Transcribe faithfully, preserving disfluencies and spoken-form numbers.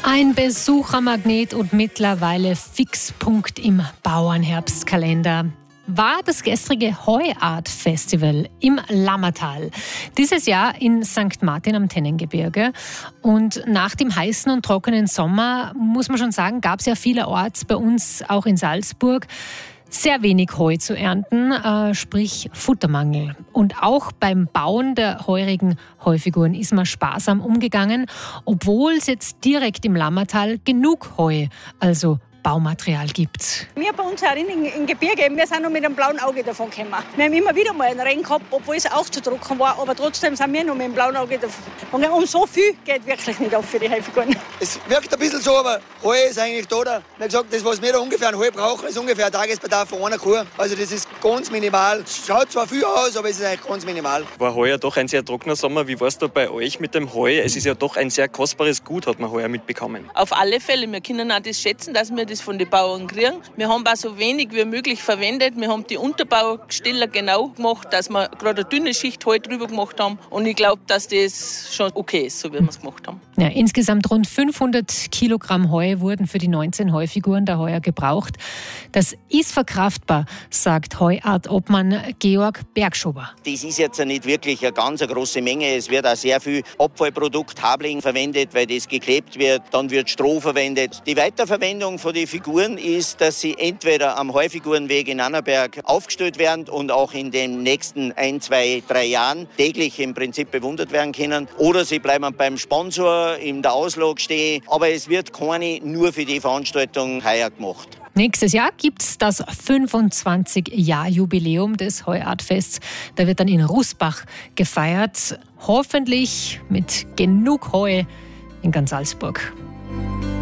Ein Besuchermagnet und mittlerweile Fixpunkt im Bauernherbstkalender war das gestrige Heuart-Festival im Lammertal. Dieses Jahr in Sankt Martin am Tennengebirge. Und nach dem heißen und trockenen Sommer, muss man schon sagen, gab es ja vielerorts bei uns auch in Salzburg sehr wenig Heu zu ernten, äh, sprich Futtermangel. Und auch beim Bauen der heurigen Heufiguren ist man sparsam umgegangen, obwohl es jetzt direkt im Lammertal genug Heu, also Baumaterial gibt. Wir bei uns auch in, in Gebirge, wir sind noch mit einem blauen Auge davon gekommen. Wir haben immer wieder mal einen Regen gehabt, obwohl es auch zu trocken war, aber trotzdem sind wir noch mit dem blauen Auge davon gekommen. Und so viel geht wirklich nicht auf für die Heufiguren. Es wirkt ein bisschen so, aber Heu ist eigentlich da. Wir haben gesagt, das, was wir da ungefähr an Heu brauchen, ist ungefähr ein Tagesbedarf von einer Kuh. Also das ist ganz minimal. Schaut zwar viel aus, aber es ist eigentlich ganz minimal. War heuer doch ein sehr trockener Sommer. Wie war es da bei euch mit dem Heu? Es ist ja doch ein sehr kostbares Gut, hat man heuer mitbekommen. Auf alle Fälle. Wir können auch das schätzen, dass wir das von den Bauern kriegen. Wir haben auch so wenig wie möglich verwendet. Wir haben die Unterbaustelle genau gemacht, dass wir gerade eine dünne Schicht Heu drüber gemacht haben. Und ich glaube, dass das schon okay ist, so wie wir es gemacht haben. Ja, insgesamt rund fünfhundert Kilogramm Heu wurden für die neunzehn Heufiguren da heuer gebraucht. Das ist verkraftbar, sagt Heuart-Obmann Georg Bergschober. Das ist jetzt nicht wirklich eine ganz große Menge. Es wird auch sehr viel Abfallprodukt Habling verwendet, weil das geklebt wird. Dann wird Stroh verwendet. Die Weiterverwendung von den Figuren ist, dass sie entweder am Heufigurenweg in Annaberg aufgestellt werden und auch in den nächsten ein, zwei, drei Jahren täglich im Prinzip bewundert werden können. Oder sie bleiben beim Sponsor in der Auslage stehen. Aber es wird keine nur für die Veranstaltung heuer gemacht. Nächstes Jahr gibt es das fünfundzwanzig-Jahr-Jubiläum des Heuartfests. Da wird dann in Rußbach gefeiert. Hoffentlich mit genug Heu in ganz Salzburg.